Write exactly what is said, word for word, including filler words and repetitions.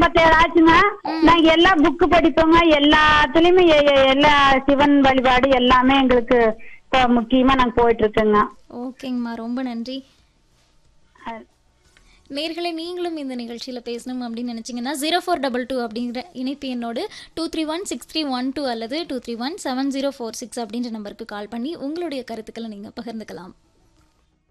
ஐம்பத்தேழு ஆச்சுங்க. நாங்க எல்லா புக்கு படிப்போங்க. எல்லாத்துலயுமே எ- எ- எல்லா சிவன் வழிபாடு எல்லாமே எங்களுக்கு இப்ப முக்கியமா நாங்க போயிட்டு இருக்கோங்க. ஓகேங்கம்மா, ரொம்ப நன்றி. அஹ் நேர்களை நீங்களும் இந்த நிகழ்ச்சியில் பேசணும் அப்படின்னு நினச்சிங்கன்னா ஜீரோ ஃபோர் டபுள் டூ அப்படிங்கிற இணைப்பு என்னோடு two three one six three one two அல்லது two three one seven zero four six அப்படின்ற நம்பருக்கு கால் பண்ணி உங்களுடைய கருத்துக்களை நீங்கள் பகிர்ந்துக்கலாம்.